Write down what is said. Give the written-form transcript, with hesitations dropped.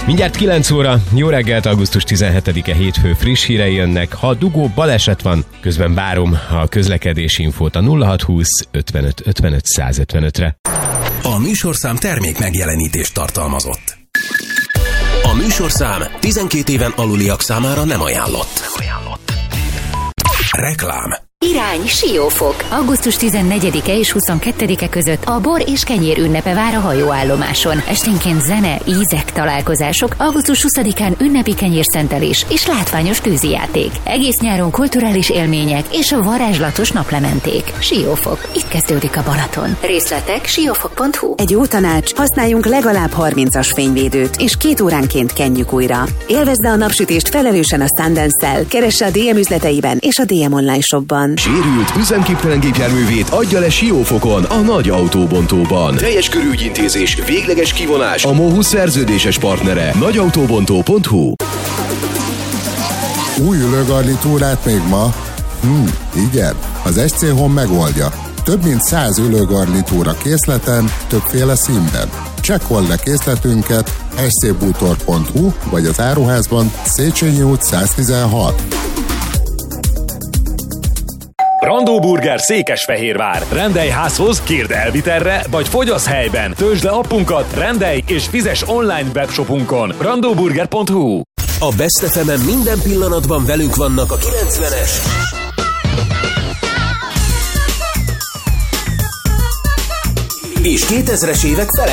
Mindjárt 9 óra, jó reggelt, augusztus 17-e hétfő friss hírei jönnek. Ha dugó baleset van, közben várom a közlekedési infót a 0620 55 55 155-re. A műsorszám termék megjelenítést tartalmazott. A műsorszám 12 éven aluliak számára nem ajánlott. Reklám. Irány Siófok. Augusztus 14-e és 22-e között a bor és kenyér ünnepe vár a hajóállomáson. Esténként zene, ízek, találkozások, augusztus 20-án ünnepi kenyérszentelés és látványos tűzijáték. Egész nyáron kulturális élmények és a varázslatos naplementék. Siófok. Itt kezdődik a Balaton. Részletek siófok.hu. Egy jó tanács, használjunk legalább 30-as fényvédőt, és 2 óránként kenjük újra. Élvezze a napsütést felelősen a Sundance-szel. Keresse a DM üzleteiben és a DM online shopban. Sérült, üzemképtelen gépjárművét adja le Siófokon, a nagy autóbontóban. Teljes körű ügyintézés, végleges kivonás, a MOHUS szerződéses partnere. nagyautóbontó.hu. Új ülőgarnitúrát még ma? Igen, az SC Home megoldja. Több mint 100 ülőgarnitúra készleten, többféle színben. Csekkold le készletünket scbútor.hu vagy az áruházban, Széchenyi út 116. Randó Burger Székesfehérvár. Rendelj házhoz, kérd elvitelre, vagy fogyasz helyben. Töltsd le appunkat, rendelj és fizes online webshopunkon. randóburger.hu. A Best FM-en minden pillanatban velünk vannak a 90-es és 2000-es évek fele